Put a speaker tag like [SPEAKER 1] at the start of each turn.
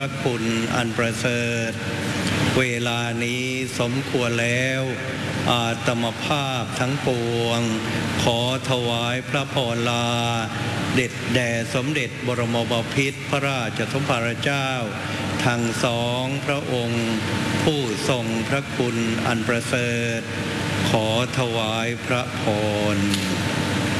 [SPEAKER 1] พระคุณอันประเสริฐเวลานี้สมควรแล้วอาตมภาพทั้งปวงขอถวายพระพรลาเด็ดแด่สมเด็จบรมบพิตรพระราชสมภารเจ้าทั้งสองพระองค์ผู้ทรงพระคุณอันประเสริฐขอถวายพระพร